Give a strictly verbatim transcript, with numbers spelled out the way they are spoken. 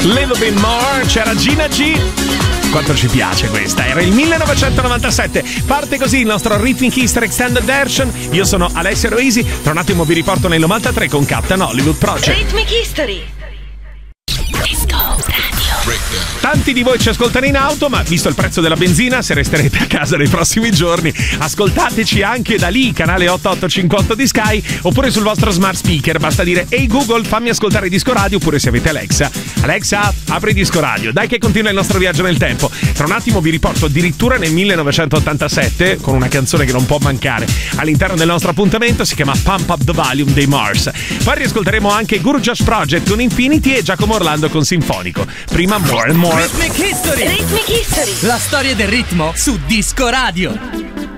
Little Bit More, c'era Gina G. Quanto ci piace questa, era il millenovecentonovantasette. Parte così il nostro Rhythmic History Extended Version. Io sono Alessia Roisi, tra un attimo vi riporto nel novantatré con Captain Hollywood Project. Rhythmic History Disco Radio. Tanti di voi ci ascoltano in auto, ma visto il prezzo della benzina, se resterete a casa nei prossimi giorni, ascoltateci anche da lì, canale ottantaottocinquantotto di Sky, oppure sul vostro smart speaker. Basta dire ehi Google, fammi ascoltare Disco Radio, oppure se avete Alexa, Alexa, apri Disco Radio. Dai che continua il nostro viaggio nel tempo. Tra un attimo vi riporto addirittura nel millenovecentottantasette con una canzone che non può mancare all'interno del nostro appuntamento, si chiama Pump Up the Volume dei Mars. Poi riascolteremo anche Gurja's Project con Infinity e Giacomo Orlando con Sinfonico. Prima More and More. Rhythmic History. Rhythmic History. La storia del ritmo su Disco Radio.